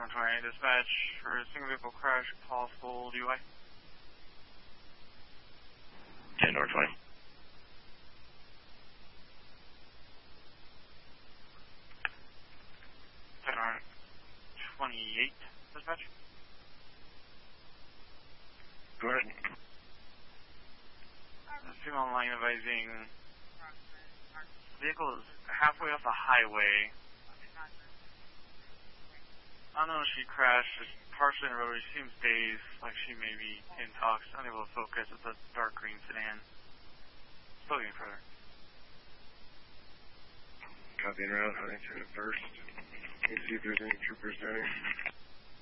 10-120, dispatch for a single vehicle crash, possible DUI. 10-120. 10-28, dispatch. Go ahead. Female line advising vehicle is halfway off the highway. I don't know if she crashed, just partially in the road. She seems dazed, like she may be intox, unable to focus. It's a dark green sedan. Still getting further. Copy en route, heading to the first. Can you see if there's any troopers there?